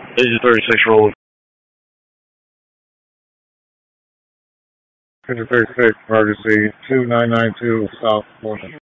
Agent 36 rolling. Agent 36, emergency 2992 South Portland.